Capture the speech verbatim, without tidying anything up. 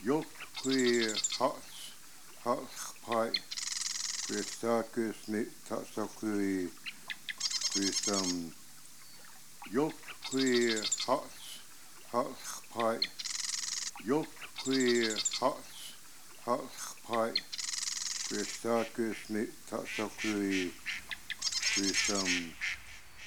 Jot queer hots hots pie Christakus mit tatsakui Christum Jot queer hots hots pie Jot queer hots hots pie Christakus mit tatsakui Christum